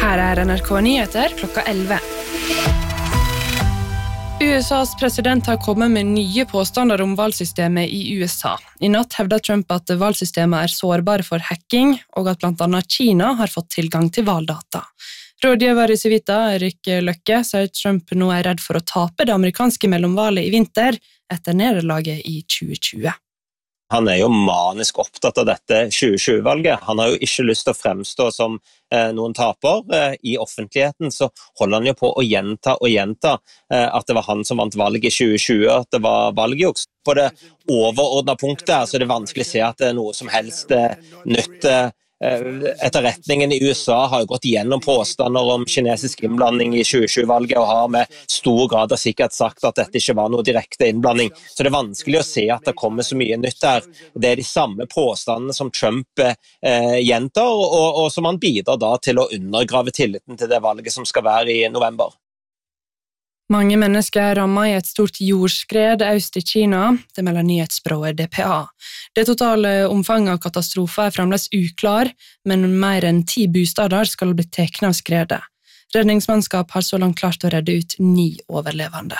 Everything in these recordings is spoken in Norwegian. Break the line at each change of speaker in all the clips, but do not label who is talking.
Her NRK Nyheter klokka 11. USAs president har kommet med nye påstander om valgsystemet i USA. I natt hevder Trump at valgsystemet sårbare for hacking, og at blant annet Kina har fått tilgang til valgdata. Rådgiver i Civita, Erik Løkke, sier Trump nå redd for å tape det amerikanske mellomvalget i vinter etter nederlaget i 2020.
Han jo manisk opptatt av dette 2020-valget. Han har jo ikke lyst til å fremstå som noen taper. I offentligheten så holder han jo på å gjenta at det var han som vant valget i 2020, at det var valgjuks. På det overordnede punktet så det vanskelig å se at det noe som helst nytt. Etterretningen i USA har jo gått gjennom påstander om kinesisk innblanding i 2020-valget og har med stor grad av sikkerhet sagt at dette ikke var noe direkte innblanding. Så det vanskelig å se at det kommer så mye nytt her. Det de samme påstandene som Trump gjentar, og som han bidrar da til å undergrave tilliten til det valget som skal være i november.
Mange mennesker rammet i et stort jordskred øst i Kina, det melder nyhetsbyrået DPA. Det totale omfanget av katastrofen fremdeles uklar, men mer enn 10 bostader skal bli teknet av skredet. Redningsmannskap har så langt klart å redde ut 9 overlevende.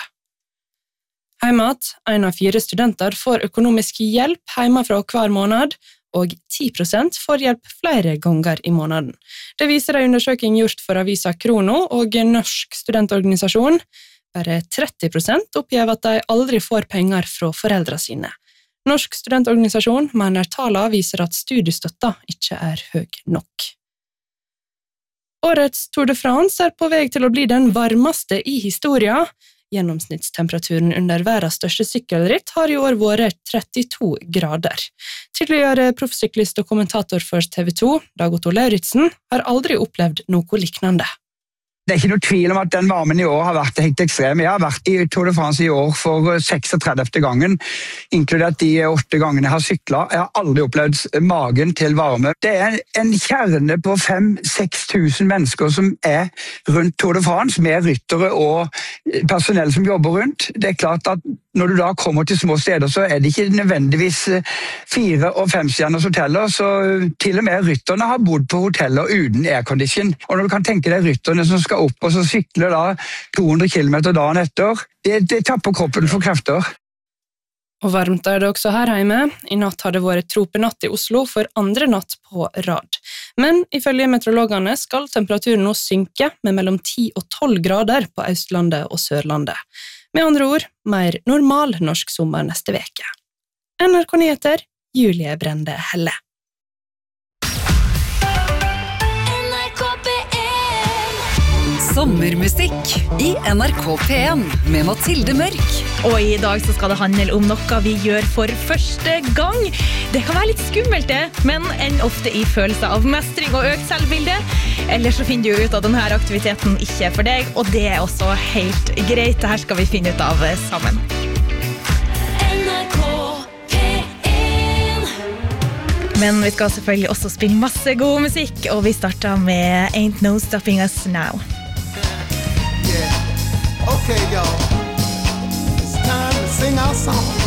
Heimat, 1 av 4 studenter får økonomisk hjelp hjemmefra hver måned, og 10% får hjelp flere ganger i måneden. Det viser en undersøking gjort for avisa Krono og Norsk studentorganisasjon. Bare 30% oppgjev at de aldri får penger fra foreldre sine. Norsk studentorganisasjon mener tallene viser at studiestøtta ikke høy nok. Årets Tour de France på vei til å bli den varmeste i historien. Gjennomsnittstemperaturen under verdens største sykkelritt har i år vært 32 grader. Tidligere proffsyklist og kommentator for TV 2, Dag Otto Lauritzen, har aldri opplevd noe lignende.
Det ikke noe tvil om at den varmen i år har vært helt ekstrem. Jeg har vært i Tour de France i år for 36. gangen, inkludert de 8 gangene jeg har syklet. Jeg har aldri opplevd magen til varme. Det en kjerne på 5-6 tusen mennesker som rundt Tour de France, med ryttere og personell som jobber rundt. Det klart at når du da kommer til små steder, så det ikke nødvendigvis 4- og 5-stjerners hoteller, så til og med rytterne har bodd på hoteller uten aircondition. Og når du kan tenke deg rytterne som skal opp og så sykler da 200 kilometer dagen etter, det tapper kroppen for krefter.
Og varmt det også her hjemme. I natt har det vært tropenatt i Oslo for 2. natt på rad. Men ifølge meteorologene skal temperaturen nå synke med mellom 10 og 12 grader på Østlandet og Sørlandet. Med andre ord, mer normal norsk sommer neste veke. NRK Nyheter, Julie Brende Helle.
Sommermusikk i NRK P1 med Mathilde Mørk.
Og i dag så skal det handle om noe vi gjør for første gang. Det kan være litt skummelt det, men ofte i følelse av mestring og økt selvbilde. Eller så finner du ut at denne aktiviteten ikke for deg, og det også helt greit. Dette skal vi finne ut av sammen. Men vi skal selvfølgelig også spille masse god musikk, og vi starter med Ain't No Stopping Us Now.
Yeah. Okay, y'all. It's time to sing our song.